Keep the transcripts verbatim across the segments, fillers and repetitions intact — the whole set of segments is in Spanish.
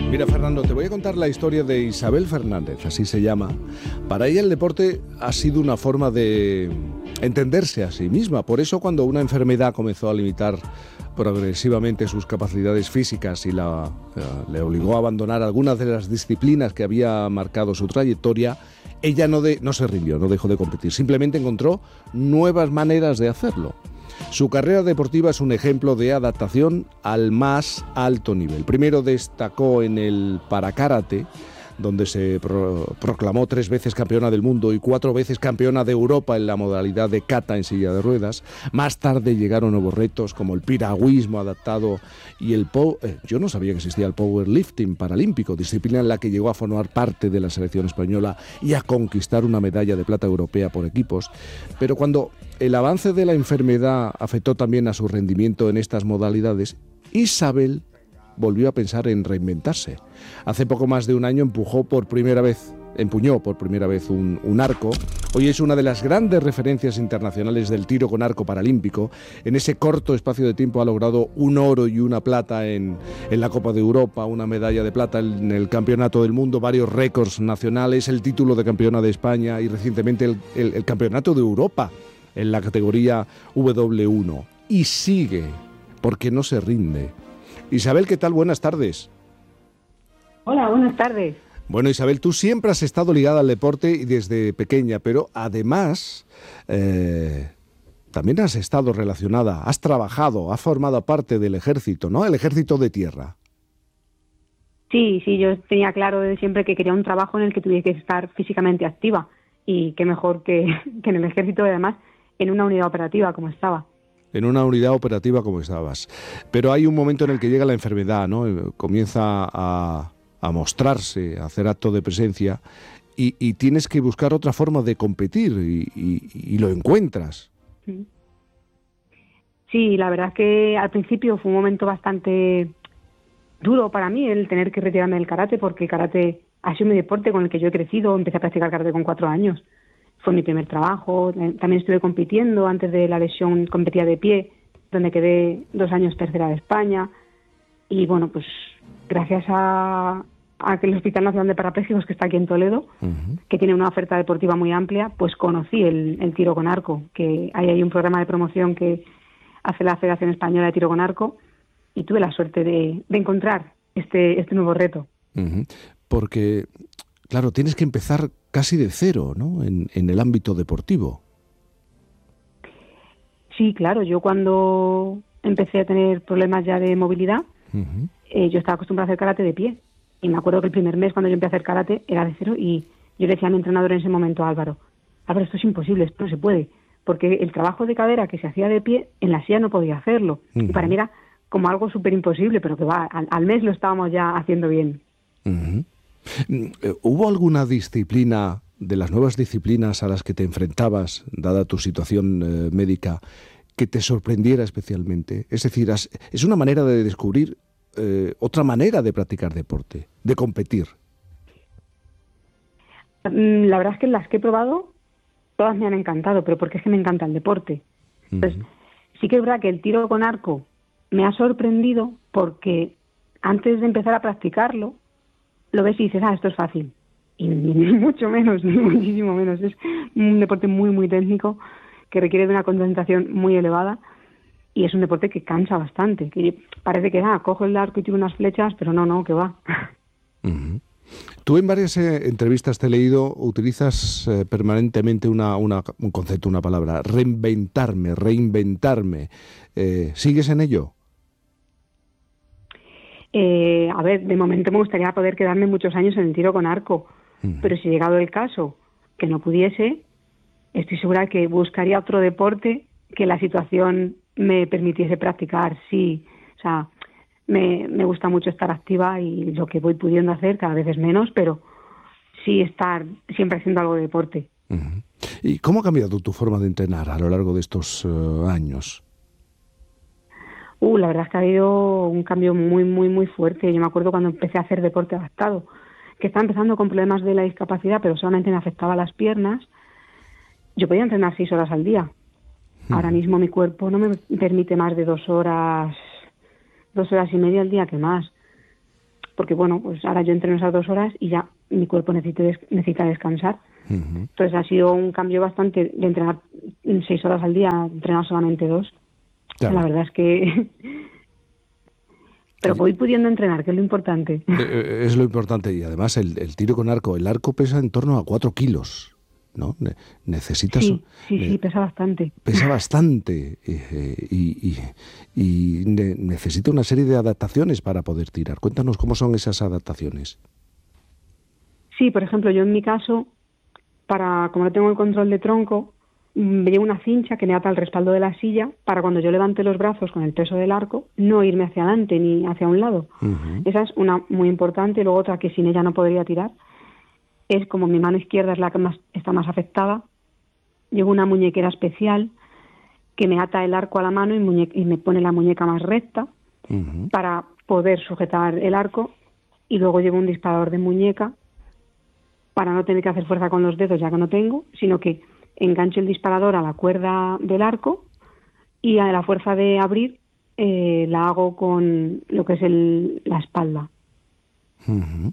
Mira, Fernando, te voy a contar la historia de Isabel Fernández, así se llama. Para ella el deporte ha sido una forma de entenderse a sí misma. Por eso, cuando una enfermedad comenzó a limitar progresivamente sus capacidades físicas y la, eh, le obligó a abandonar algunas de las disciplinas que había marcado su trayectoria, ella no, de, no se rindió, no dejó de competir. Simplemente encontró nuevas maneras de hacerlo. Su carrera deportiva es un ejemplo de adaptación al más alto nivel. Primero destacó en el parakarate, donde se pro- proclamó tres veces campeona del mundo y cuatro veces campeona de Europa en la modalidad de kata en silla de ruedas. Más tarde llegaron nuevos retos como el piragüismo adaptado y el po- eh, yo no sabía que existía el powerlifting paralímpico, disciplina en la que llegó a formar parte de la selección española y a conquistar una medalla de plata europea por equipos. Pero cuando el avance de la enfermedad afectó también a su rendimiento en estas modalidades, Isabel volvió a pensar en reinventarse. Hace poco más de un año empujó por primera vez, empuñó por primera vez un, un arco. Hoy es una de las grandes referencias internacionales del tiro con arco paralímpico. En ese corto espacio de tiempo ha logrado un oro y una plata en, en la Copa de Europa, una medalla de plata en el Campeonato del Mundo, varios récords nacionales, el título de campeona de España y recientemente el, el, el Campeonato de Europa en la categoría doble u uno. Y sigue, porque no se rinde. Isabel, ¿qué tal? Buenas tardes. Hola, buenas tardes. Bueno, Isabel, tú siempre has estado ligada al deporte y desde pequeña, pero además eh, también has estado relacionada, has trabajado, has formado parte del ejército, ¿no? El ejército de tierra. Sí, sí, yo tenía claro desde siempre que quería un trabajo en el que tuviese que estar físicamente activa y qué mejor que, que en el ejército y además en una unidad operativa como estaba. En una unidad operativa como estabas. Pero hay un momento en el que llega la enfermedad, ¿no? Comienza a, a mostrarse, a hacer acto de presencia y, y tienes que buscar otra forma de competir y, y, y lo encuentras. Sí, la verdad es que al principio fue un momento bastante duro para mí el tener que retirarme del karate, porque el karate ha sido mi deporte con el que yo he crecido. Empecé a practicar karate con cuatro años. Fue mi primer trabajo. También estuve compitiendo. Antes de la lesión competía de pie, donde quedé dos años tercera de España. Y bueno, pues gracias a, a que el Hospital Nacional de Parapléjicos, que está aquí en Toledo, uh-huh. que tiene una oferta deportiva muy amplia, pues conocí el, el tiro con arco, que hay ahí un programa de promoción que hace la Federación Española de Tiro con Arco, y tuve la suerte de, de encontrar este, este nuevo reto. Uh-huh. Porque, claro, tienes que empezar casi de cero, ¿no? En, en el ámbito deportivo. Sí, claro. Yo cuando empecé a tener problemas ya de movilidad, uh-huh. eh, yo estaba acostumbrada a hacer karate de pie. Y me acuerdo que el primer mes cuando yo empecé a hacer karate era de cero y yo le decía a mi entrenador en ese momento, Álvaro, Álvaro, esto es imposible, esto no se puede. Porque el trabajo de cadera que se hacía de pie, en la silla no podía hacerlo. Uh-huh. Y para mí era como algo súper imposible, pero que va, al, al mes lo estábamos ya haciendo bien. Uh-huh. ¿Hubo alguna disciplina de las nuevas disciplinas a las que te enfrentabas, dada tu situación eh, médica, que te sorprendiera especialmente? Es decir, has, es una manera de descubrir eh, otra manera de practicar deporte, de competir. La verdad es que las que he probado, todas me han encantado, pero porque es que me encanta el deporte. Entonces, uh-huh. sí que es verdad que el tiro con arco me ha sorprendido porque antes de empezar a practicarlo, lo ves y dices, ah, esto es fácil. Y ni mucho menos, ni muchísimo menos. Es un deporte muy, muy técnico que requiere de una concentración muy elevada y es un deporte que cansa bastante. Que parece que, ah, cojo el arco y tiro unas flechas, pero no, no, que va. Uh-huh. Tú en varias eh, entrevistas te he leído, utilizas eh, permanentemente una, una, un concepto, una palabra, reinventarme, reinventarme. Eh, ¿Sigues en ello? Eh, a ver, de momento me gustaría poder quedarme muchos años en el tiro con arco, uh-huh. pero si llegado el caso que no pudiese, estoy segura que buscaría otro deporte que la situación me permitiese practicar. Sí, o sea, me, me gusta mucho estar activa y lo que voy pudiendo hacer cada vez es menos, pero sí estar siempre haciendo algo de deporte. Uh-huh. ¿Y cómo ha cambiado tu forma de entrenar a lo largo de estos uh, años? Uh, la verdad es que ha habido un cambio muy, muy, muy fuerte. Yo me acuerdo cuando empecé a hacer deporte adaptado, que estaba empezando con problemas de la discapacidad, pero solamente me afectaba las piernas. Yo podía entrenar seis horas al día. Hmm. Ahora mismo mi cuerpo no me permite más de dos horas, dos horas y media al día, que más. porque bueno, pues ahora yo entreno esas dos horas y ya mi cuerpo necesita, des- necesita descansar. Uh-huh. Entonces ha sido un cambio bastante de entrenar seis horas al día a entrenar solamente dos. Claro. La verdad es que... Pero voy pudiendo entrenar, que es lo importante. Eh, es lo importante, y además el, el tiro con arco, el arco pesa en torno a cuatro kilos, ¿no? Ne- necesitas... Sí, sí, ne- sí, pesa bastante. Pesa bastante eh, y, y, y ne- necesita una serie de adaptaciones para poder tirar. Cuéntanos cómo son esas adaptaciones. Sí, por ejemplo, yo en mi caso, para como no tengo el control de tronco, me llevo una cincha que me ata al respaldo de la silla para cuando yo levante los brazos con el peso del arco, no irme hacia adelante ni hacia un lado. Uh-huh. Esa es una muy importante. Y luego otra que sin ella no podría tirar es como mi mano izquierda es la que más está más afectada. Llevo una muñequera especial que me ata el arco a la mano y, muñe- y me pone la muñeca más recta uh-huh. para poder sujetar el arco. Y luego llevo un disparador de muñeca para no tener que hacer fuerza con los dedos, ya que no tengo, sino que engancho el disparador a la cuerda del arco y a la fuerza de abrir eh, la hago con lo que es el, la espalda. Uh-huh.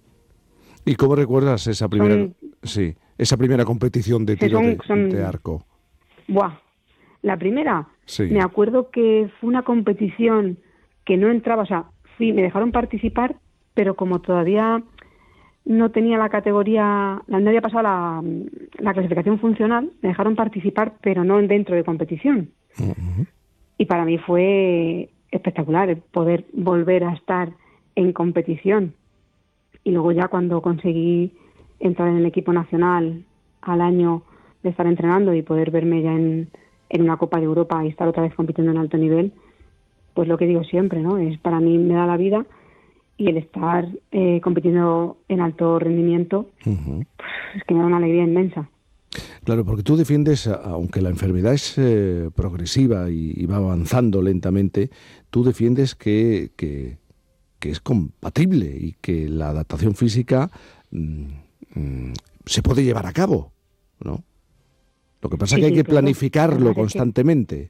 ¿Y cómo recuerdas esa primera, son, sí, esa primera competición de tiro son, de, son, de arco? Buah, la primera, sí. Me acuerdo que fue una competición que no entraba, o sea, fui, me dejaron participar, pero como todavía no tenía la categoría, no había pasado la, la clasificación funcional, me dejaron participar, pero no dentro de competición. Uh-huh. Y para mí fue espectacular poder volver a estar en competición. Y luego ya cuando conseguí entrar en el equipo nacional al año de estar entrenando y poder verme ya en, en una Copa de Europa y estar otra vez compitiendo en alto nivel, pues lo que digo siempre, ¿no? Es para mí me da la vida. Y el estar eh, compitiendo en alto rendimiento, uh-huh. pues, es que me da una alegría inmensa. Claro, porque tú defiendes, aunque la enfermedad es eh, progresiva y, y va avanzando lentamente, tú defiendes que, que, que es compatible y que la adaptación física mmm, mmm, se puede llevar a cabo, ¿no? Lo que pasa es sí, que hay sí, que claro. planificarlo constantemente.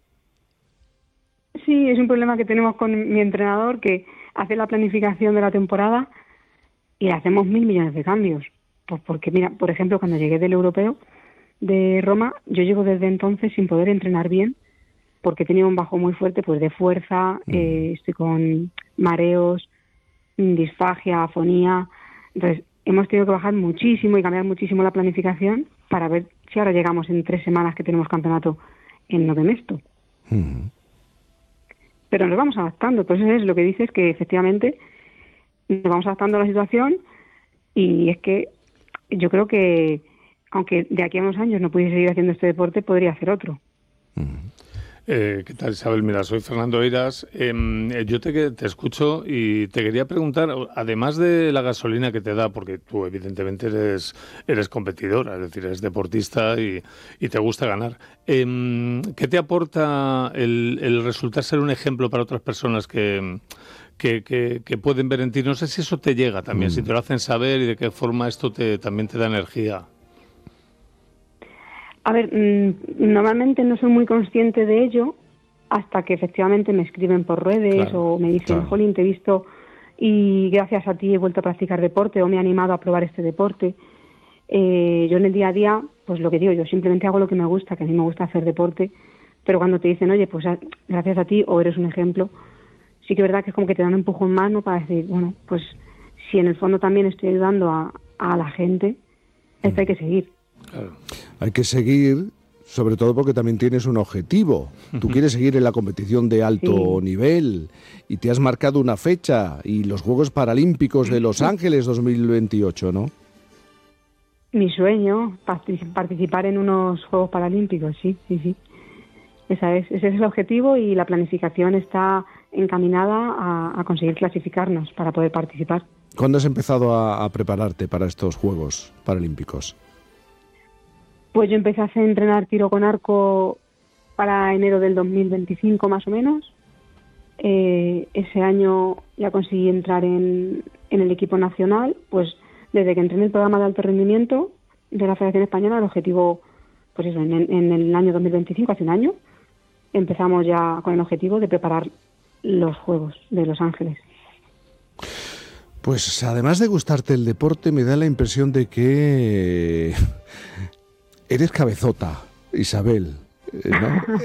Que... Sí, es un problema que tenemos con mi entrenador, que hace la planificación de la temporada y hacemos mil millones de cambios. Pues porque, mira, por ejemplo, cuando llegué del europeo de Roma, yo llevo desde entonces sin poder entrenar bien porque he tenido un bajo muy fuerte pues de fuerza, mm. eh, estoy con mareos, disfagia, afonía. Entonces, hemos tenido que bajar muchísimo y cambiar muchísimo la planificación para ver si ahora llegamos en tres semanas que tenemos campeonato en Novemesto. Mm. Pero nos vamos adaptando, pues eso es lo que dices, que efectivamente nos vamos adaptando a la situación y es que yo creo que aunque de aquí a unos años no pudiese seguir haciendo este deporte, podría hacer otro. Eh, ¿Qué tal, Isabel? Mira, soy Fernando Eiras. Eh, yo te, te escucho y te quería preguntar, además de la gasolina que te da, porque tú evidentemente eres, eres competidora, es decir, eres deportista y, y te gusta ganar, eh, ¿qué te aporta el, el resultar ser un ejemplo para otras personas que, que, que, que pueden ver en ti? No sé si eso te llega también, mm. si te lo hacen saber y de qué forma esto te, también te da energía. A ver, mmm, normalmente no soy muy consciente de ello hasta que efectivamente me escriben por redes claro, o me dicen, claro. Jolín, te he visto y gracias a ti he vuelto a practicar deporte o me he animado a probar este deporte. Eh, yo en el día a día, pues lo que digo, yo simplemente hago lo que me gusta, que a mí me gusta hacer deporte, pero cuando te dicen, oye, pues gracias a ti o eres un ejemplo, sí que es verdad que es como que te dan un empujón más, ¿no? Para decir, bueno, pues si en el fondo también estoy ayudando a, a la gente, esto mm. hay que seguir. Claro. Hay que seguir, sobre todo porque también tienes un objetivo. Tú quieres seguir en la competición de alto sí. nivel y te has marcado una fecha y los Juegos Paralímpicos de Los Ángeles dos mil veintiocho, ¿no? Mi sueño, participar en unos Juegos Paralímpicos, sí, sí, sí. Esa es, ese es el objetivo y la planificación está encaminada a, a conseguir clasificarnos para poder participar. ¿Cuándo has empezado a, a prepararte para estos Juegos Paralímpicos? Pues yo empecé a hacer entrenar tiro con arco para enero del dos mil veinticinco más o menos. Eh, ese año ya conseguí entrar en, en el equipo nacional. Pues desde que entré en el programa de alto rendimiento de la Federación Española, el objetivo, pues eso, en, en el año dos mil veinticinco, hace un año, empezamos ya con el objetivo de preparar los Juegos de Los Ángeles. Pues además de gustarte el deporte, me da la impresión de que eres cabezota, Isabel, ¿no?